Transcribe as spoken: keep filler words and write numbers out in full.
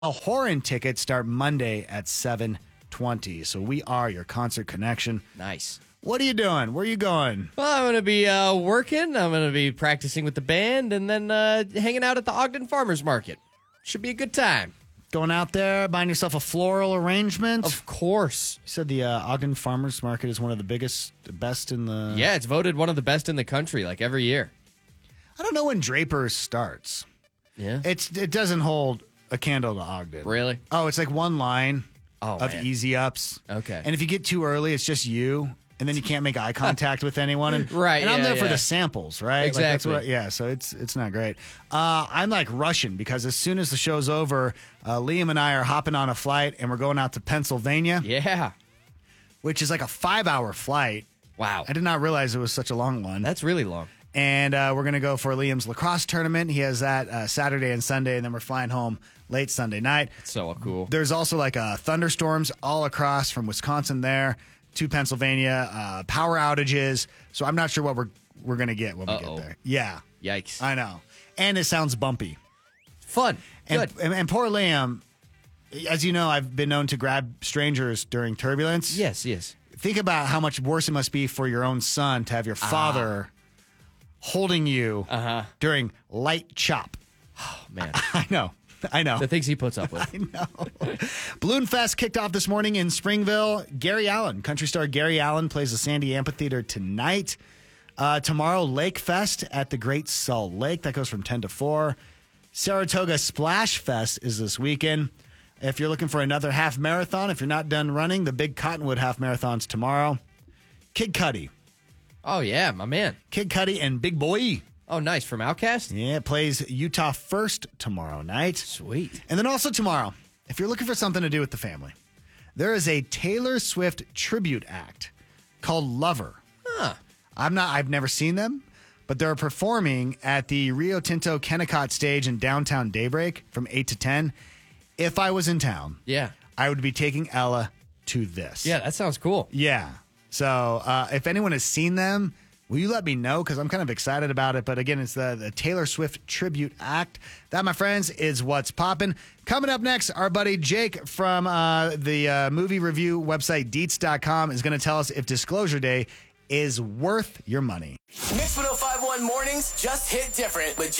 Horan tickets start Monday at seven twenty. So we are your concert connection. Nice. What are you doing? Where are you going? Well, I'm going to be uh, working. I'm going to be practicing with the band and then uh, hanging out at the Ogden Farmers Market. Should be a good time. Going out there, buying yourself a floral arrangement? Of course. You said the uh, Ogden Farmers Market is one of the biggest, the best in the... Yeah, it's voted one of the best in the country, like every year. I don't know when Draper's starts. Yeah? It's It doesn't hold a candle to Ogden. Really? Oh, it's like one line oh, of man. easy ups. Okay. And if you get too early, it's just you. And then you can't make eye contact with anyone. And, right, And I'm yeah, there for yeah. the samples, right? Exactly. Like that's what, yeah, so it's it's not great. Uh, I'm like rushing because as soon as the show's over, uh, Liam and I are hopping on a flight and we're going out to Pennsylvania. Yeah. Which is like a five-hour flight. Wow. I did not realize it was such a long one. That's really long. And uh, we're going to go for Liam's lacrosse tournament. He has that uh, Saturday and Sunday, and then we're flying home late Sunday night. So cool. There's also like uh, thunderstorms all across from Wisconsin there to Pennsylvania, uh, power outages. So I'm not sure what we're we're going to get when we Uh-oh. get there. Yeah. Yikes. I know. And it sounds bumpy. Fun. And, Good. and, and poor Liam, as you know, I've been known to grab strangers during turbulence. Yes, yes. Think about how much worse it must be for your own son to have your father holding you Uh-huh. during light chop. Oh, man. I know. I know. The things he puts up with. I know. Balloon Fest kicked off this morning in Springville. Gary Allen, country star Gary Allen, plays the Sandy Amphitheater tonight. Uh, tomorrow, Lake Fest at the Great Salt Lake. That goes from ten to four. Saratoga Splash Fest is this weekend. If you're looking for another half marathon, if you're not done running, the Big Cottonwood Half Marathon's tomorrow. Kid Cudi. Oh, yeah, my man. Kid Cudi and Big Boy. Oh, nice. From Outkast? Yeah, it plays Utah First tomorrow night. Sweet. And then also tomorrow, if you're looking for something to do with the family, there is a Taylor Swift tribute act called Lover. Huh. I'm not, I've never seen them, but they're performing at the Rio Tinto Kennecott stage in downtown Daybreak from eight to ten. If I was in town, Yeah. I would be taking Ella to this. Yeah, that sounds cool. Yeah. So uh, if anyone has seen them, will you let me know? Because I'm kind of excited about it. But again, it's the, the Taylor Swift Tribute Act. That, my friends, is what's popping. Coming up next, our buddy Jake from uh, the uh, movie review website deets dot com is going to tell us if Disclosure Day is worth your money. Mix one oh five point one mornings just hit different with